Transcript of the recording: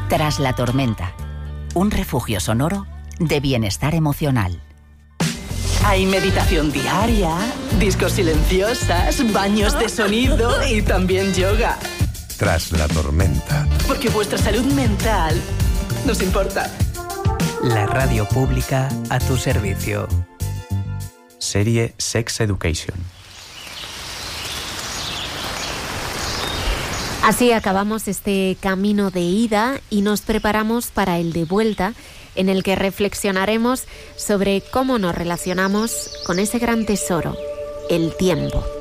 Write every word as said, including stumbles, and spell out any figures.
Tras la tormenta, un refugio sonoro de bienestar emocional. Hay meditación diaria, discos silenciosas, baños de sonido y también yoga. Tras la tormenta. Porque vuestra salud mental nos importa. La radio pública a tu servicio. Serie Sex Education. Así acabamos este camino de ida y nos preparamos para el de vuelta, en el que reflexionaremos sobre cómo nos relacionamos con ese gran tesoro, el tiempo.